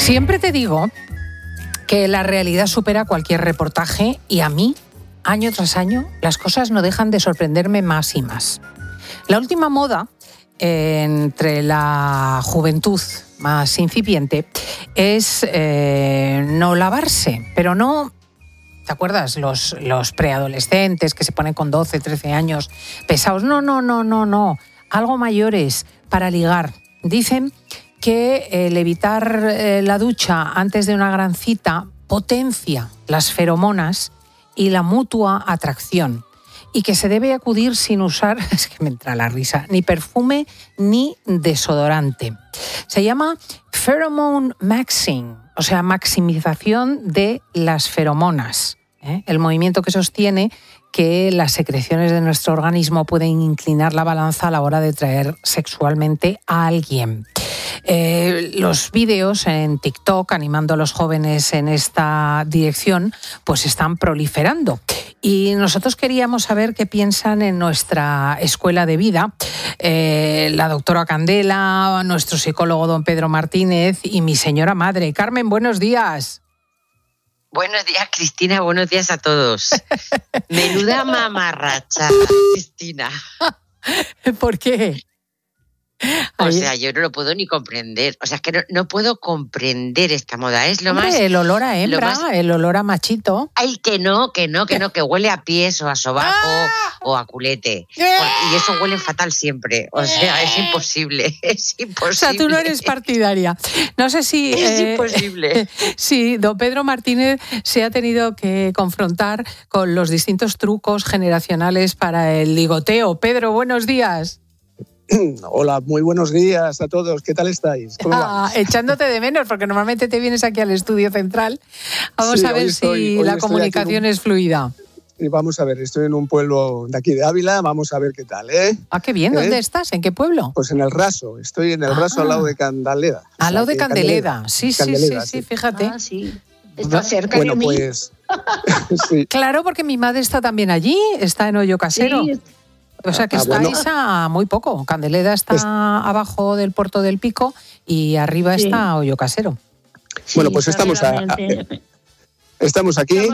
Siempre te digo que la realidad supera cualquier reportaje y a mí, año tras año, las cosas no dejan de sorprenderme más y más. La última moda entre la juventud más incipiente es no lavarse, pero no... ¿Te acuerdas? Los preadolescentes que se ponen con 12, 13 años pesados. No. Algo mayores para ligar. Dicen que el evitar la ducha antes de una gran cita potencia las feromonas y la mutua atracción. Y que se debe acudir sin usar, es que me entra la risa, ni perfume ni desodorante. Se llama pheromone maxing, o sea, maximización de las feromonas. El movimiento que sostiene que las secreciones de nuestro organismo pueden inclinar la balanza a la hora de atraer sexualmente a alguien. Los vídeos en TikTok animando a los jóvenes en esta dirección pues están proliferando. Y nosotros queríamos saber qué piensan en nuestra escuela de vida la doctora Candela, nuestro psicólogo don Pedro Martínez y mi señora madre. Carmen, buenos días. Buenos días, Cristina, buenos días a todos. Menuda mamarracha, Cristina. ¿Por qué? O sea, yo no lo puedo ni comprender. O sea, es que no puedo comprender esta moda. Es lo Hombre, más... el olor a hembra, el olor a machito. Ay, que no, que huele a pies o a sobaco o a culete. Y eso huele fatal siempre. O sea, es imposible, es imposible. O sea, tú no eres partidaria. No sé si... Es imposible. Sí, don Pedro Martínez se ha tenido que confrontar con los distintos trucos generacionales para el ligoteo. Pedro, buenos días. Hola, muy buenos días a todos. ¿Qué tal estáis? Echándote de menos, porque normalmente te vienes aquí al estudio central. Vamos a ver si la comunicación es fluida. Y vamos a ver, estoy en un pueblo de aquí de Ávila, vamos a ver qué tal, ¿eh? Ah, qué bien, ¿dónde estás? ¿En qué pueblo? Pues en el Raso, estoy en el Raso al lado de Candeleda. Al lado de Candeleda, sí, fíjate. Ah, sí. Está cerca de mí. Pues, sí. Claro, porque mi madre está también allí, está en Hoyo Casero. Sí. O sea que estáis a muy poco. Candeleda está abajo del Puerto del Pico y arriba está Hoyo Casero. Sí, bueno, pues estamos aquí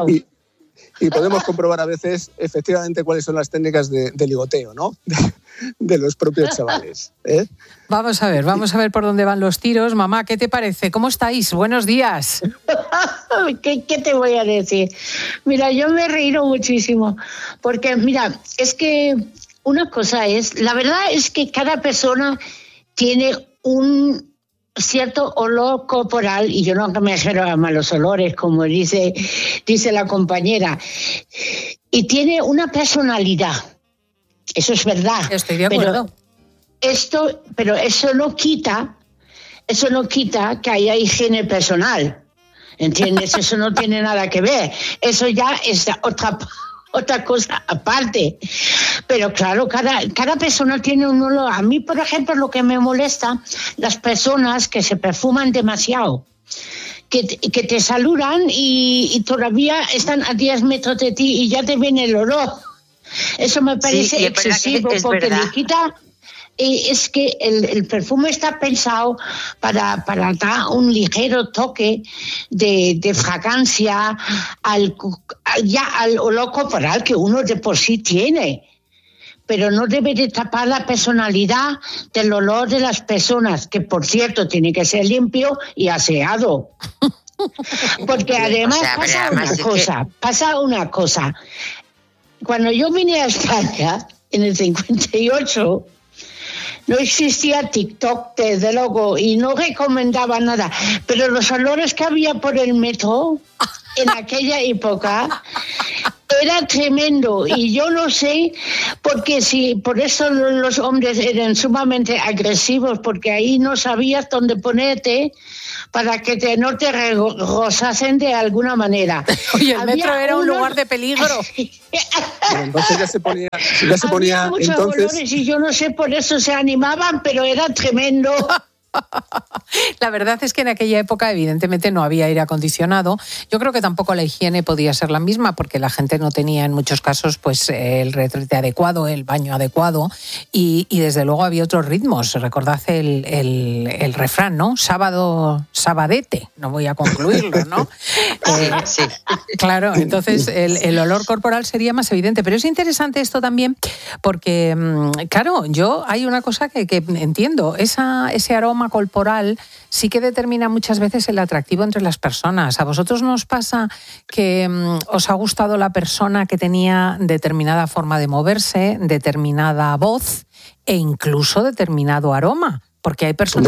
y podemos comprobar a veces efectivamente cuáles son las técnicas de ligoteo, ¿no? De los propios chavales. Vamos a ver por dónde van los tiros. Mamá, ¿qué te parece? ¿Cómo estáis? Buenos días. ¿Qué te voy a decir? Mira, yo me he reído muchísimo, porque mira, es que una cosa es, la verdad es que cada persona tiene un cierto olor corporal, y yo no me refiero a malos olores, como dice la compañera, y tiene una personalidad. Eso es verdad. Estoy de acuerdo. Pero eso no quita que haya higiene personal. ¿Entiendes? Eso no tiene nada que ver. Eso ya es otra cosa aparte. Pero claro, cada persona tiene un olor. A mí, por ejemplo, lo que me molesta, las personas que se perfuman demasiado, que te saludan y todavía están a 10 metros de ti y ya te viene el olor. Eso me parece excesivo, porque le quita... Es que el perfume está pensado para dar un ligero toque de fragancia al olor corporal que uno de por sí tiene. Pero no debe de tapar la personalidad del olor de las personas, que por cierto tiene que ser limpio y aseado. Porque además pasa una cosa. Cuando yo vine a España en el 58, no existía TikTok, desde luego, y no recomendaba nada. Pero los olores que había por el metro en aquella época era tremendo. Y yo no sé, porque por eso los hombres eran sumamente agresivos, porque ahí no sabías dónde ponerte para que no te rozasen de alguna manera. Oye, el metro era un lugar de peligro. Bueno, entonces ya se ponía había muchos entonces... olores y yo no sé, por eso se animaban, pero era tremendo. La verdad es que en aquella época evidentemente no había aire acondicionado. Yo creo que tampoco la higiene podía ser la misma porque la gente no tenía en muchos casos pues el retrete adecuado, el baño adecuado y desde luego había otros ritmos. Recordad el refrán, ¿no? Sábado, sabadete. No voy a concluirlo, ¿no? Sí. Claro, entonces el olor corporal sería más evidente. Pero es interesante esto también porque, claro, yo hay una cosa que entiendo. Ese aroma corporal sí que determina muchas veces el atractivo entre las personas. ¿A vosotros no os pasa que os ha gustado la persona que tenía determinada forma de moverse, determinada voz e incluso determinado aroma? Porque hay personas...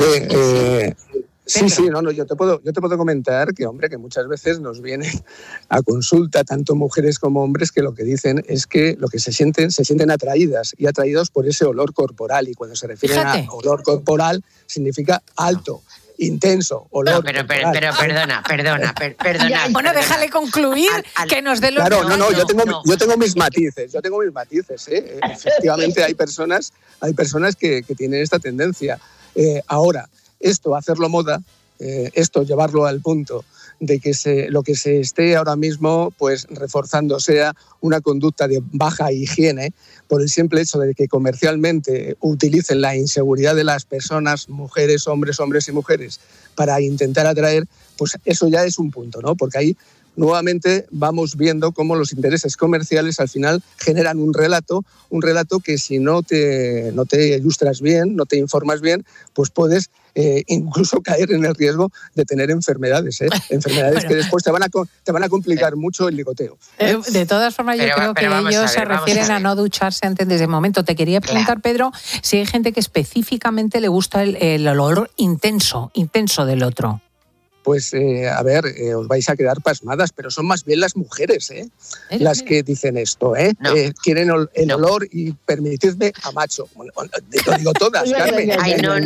Sí, yo te puedo comentar que muchas veces nos vienen a consulta tanto mujeres como hombres que lo que dicen es que lo que se sienten atraídas y atraídos por ese olor corporal, y cuando se refieren a olor corporal significa alto, intenso, olor. No, pero perdona. Bueno, déjale concluir, que nos dé los... Claro, yo tengo mis matices, Efectivamente hay personas que tienen esta tendencia. Ahora, esto, hacerlo moda, esto, llevarlo al punto de que lo que se esté ahora mismo pues reforzando sea una conducta de baja higiene, por el simple hecho de que comercialmente utilicen la inseguridad de las personas, mujeres, hombres y mujeres, para intentar atraer, pues eso ya es un punto, ¿no? Porque ahí nuevamente vamos viendo cómo los intereses comerciales al final generan un relato que si no te ilustras bien, no te informas bien, pues puedes incluso caer en el riesgo de tener enfermedades, enfermedades que después te van a complicar mucho el ligoteo. De todas formas, yo creo que ellos se refieren a no ducharse antes de ese momento. Te quería preguntar, Pedro, si hay gente que específicamente le gusta el olor intenso del otro. Pues, os vais a quedar pasmadas, pero son más bien las mujeres, las que dicen esto, No. Quieren el olor y permitidme a macho. Bueno, lo digo todas, Carmen. Ay, no.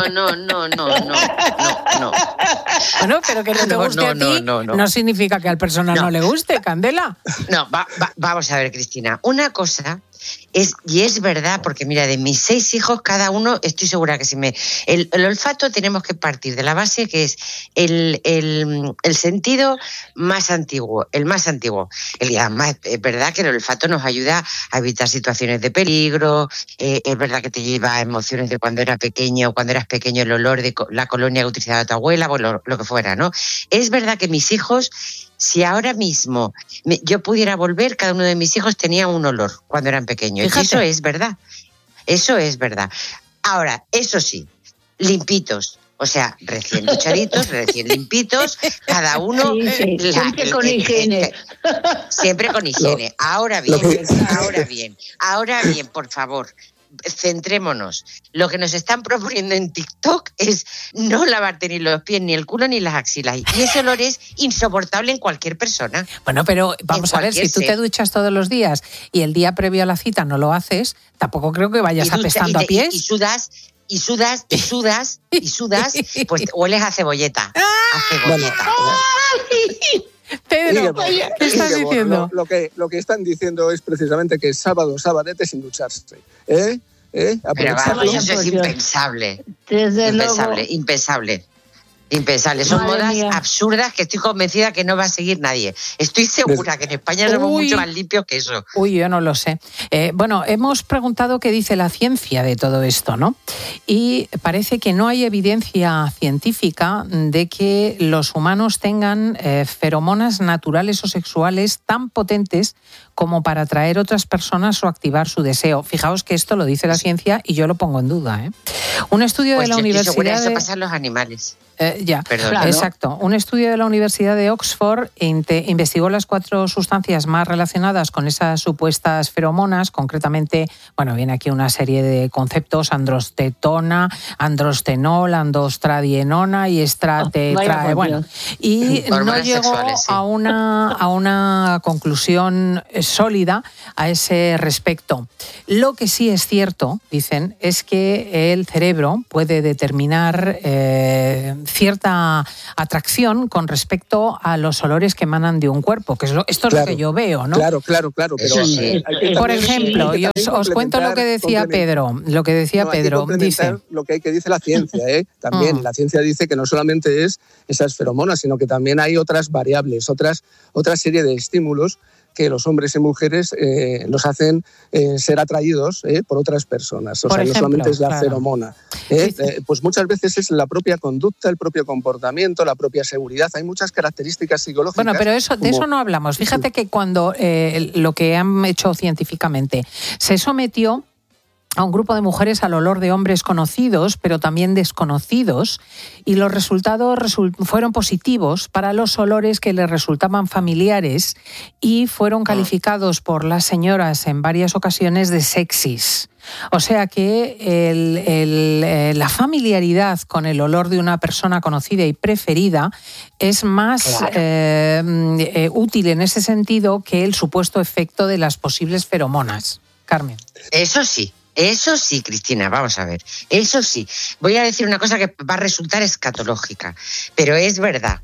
Bueno, pero que no te guste a ti no significa que al personal no le guste, Candela. No, vamos a ver, Cristina. Una cosa es verdad, porque mira, de mis 6 hijos, cada uno, estoy segura que el olfato tenemos que partir de la base que es el sentido más antiguo, el más antiguo. Es verdad que el olfato nos ayuda a evitar situaciones de peligro, es verdad que te lleva a emociones de cuando eras pequeño, el olor de la colonia que utilizaba tu abuela, bueno, lo que fuera, ¿no? Es verdad que mis hijos, si ahora mismo yo pudiera volver, cada uno de mis hijos tenía un olor cuando eran pequeños. Fíjate. Y eso es verdad. Ahora, eso sí, limpitos. O sea, recién duchaditos, recién limpitos, cada uno... Sí. Siempre con higiene. Siempre con higiene. Ahora bien, por favor, centrémonos. Lo que nos están proponiendo en TikTok es no lavarte ni los pies, ni el culo, ni las axilas. Y ese olor es insoportable en cualquier persona. Bueno, pero vamos a ver, si tú te duchas todos los días y el día previo a la cita no lo haces, tampoco creo que vayas apestando a pies. Y sudas, pues hueles a cebolleta. Pedro, ¿qué estás diciendo? Lo que están diciendo es precisamente que sabadete sin ducharse. Pero vamos, eso es impensable. Impensable. Son modas absurdas que estoy convencida que no va a seguir nadie. Estoy segura que en España somos mucho más limpios que eso. Yo no lo sé. Bueno, hemos preguntado qué dice la ciencia de todo esto, ¿no? Y parece que no hay evidencia científica de que los humanos tengan feromonas naturales o sexuales tan potentes como para atraer otras personas o activar su deseo. Fijaos que esto lo dice la ciencia y yo lo pongo en duda. Un estudio de la Universidad eso pasa en los animales. Exacto. Un estudio de la Universidad de Oxford investigó las 4 sustancias más relacionadas con esas supuestas feromonas. Concretamente, viene aquí una serie de conceptos: androstetona, androstenol, andostradienona y y no llegó a una conclusión sólida a ese respecto. Lo que sí es cierto, dicen, es que el cerebro puede determinar cierta atracción con respecto a los olores que emanan de un cuerpo, que esto es lo que yo veo, ¿no? Claro. Pero por ejemplo, y os cuento lo que decía Pedro. Dice lo que dice la ciencia, también la ciencia dice que no solamente es esas feromonas, sino que también hay otras variables, otra serie de estímulos que los hombres y mujeres los hacen ser atraídos por otras personas. No solamente es la feromona. Pues muchas veces es la propia conducta, el propio comportamiento, la propia seguridad. Hay muchas características psicológicas. Bueno, pero de eso no hablamos. Fíjate que cuando lo que han hecho científicamente se sometió a un grupo de mujeres al olor de hombres conocidos, pero también desconocidos, y los resultados fueron positivos para los olores que les resultaban familiares y fueron calificados por las señoras en varias ocasiones de sexys. O sea que la familiaridad con el olor de una persona conocida y preferida es más útil en ese sentido que el supuesto efecto de las posibles feromonas. Carmen. Eso sí, Cristina, vamos a ver. Eso sí. Voy a decir una cosa que va a resultar escatológica, pero es verdad.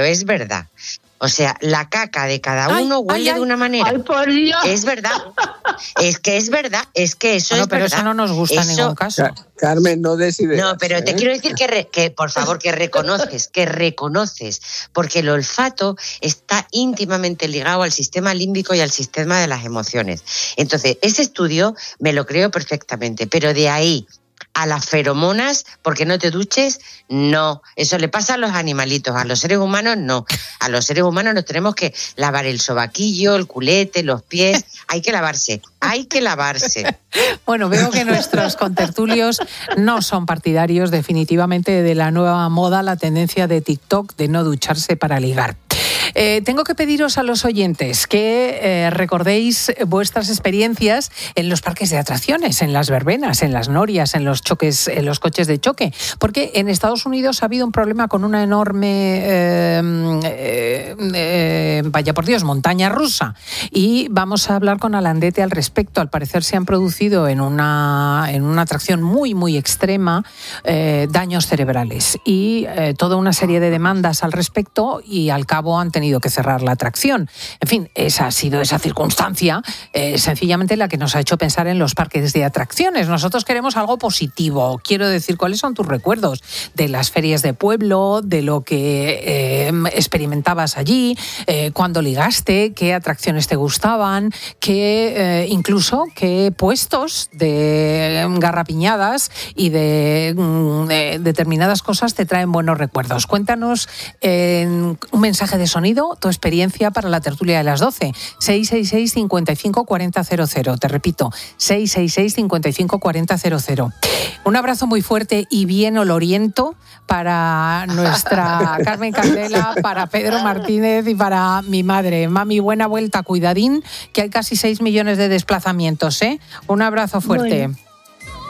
O sea, la caca de cada uno huele de una manera. ¡Ay, por Dios! Es verdad. Es que eso es verdad. Pero eso no nos gusta en ningún caso. Carmen, no des ideas. No, pero te quiero decir que por favor, que reconoces, porque el olfato está íntimamente ligado al sistema límbico y al sistema de las emociones. Entonces, ese estudio me lo creo perfectamente, pero de ahí a las feromonas, porque no te duches, no. Eso le pasa a los animalitos, a los seres humanos no. A los seres humanos nos tenemos que lavar el sobaquillo, el culete, los pies. Hay que lavarse. Bueno, veo que nuestros contertulios no son partidarios definitivamente de la nueva moda, la tendencia de TikTok de no ducharse para ligar. Tengo que pediros a los oyentes que recordéis vuestras experiencias en los parques de atracciones, en las verbenas, en las norias, en los coches de choque, porque en Estados Unidos ha habido un problema con una enorme, vaya por Dios, montaña rusa, y vamos a hablar con Alandete al respecto. Al parecer se han producido en una atracción muy, muy extrema daños cerebrales y toda una serie de demandas al respecto, y al cabo han tenido que cerrar la atracción. En fin, esa ha sido esa circunstancia sencillamente la que nos ha hecho pensar en los parques de atracciones. Nosotros queremos algo positivo. Quiero decir, ¿cuáles son tus recuerdos de las ferias de pueblo, de lo que experimentabas allí, cuándo ligaste, qué atracciones te gustaban, incluso qué puestos de garrapiñadas y de determinadas cosas te traen buenos recuerdos? Cuéntanos en un mensaje de sonido tu experiencia para la tertulia de las 12. 666 55 40 00. Te repito, 666 55 40 00. Un abrazo muy fuerte y bien oloriento para nuestra Carmen Candela, para Pedro Martínez y para mi madre. Mami, buena vuelta, cuidadín, que hay casi 6 millones de desplazamientos, ¿eh? Un abrazo fuerte. Bueno.